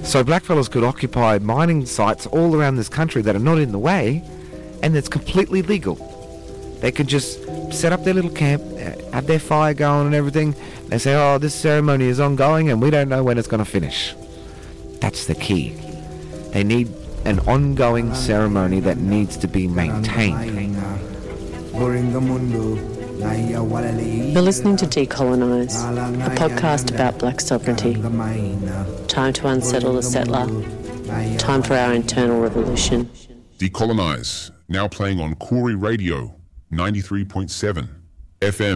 So blackfellas could occupy mining sites all around this country that are not in the way, and it's completely legal. They could just set up their little camp, have their fire going and everything. They say, oh, this ceremony is ongoing and we don't know when it's going to finish. That's the key. They need an ongoing ceremony that needs to be maintained. You're listening to Decolonise, a podcast about black sovereignty. Time to unsettle the settler. Time for our internal revolution. Decolonise, now playing on Koori Radio 93.7 FM.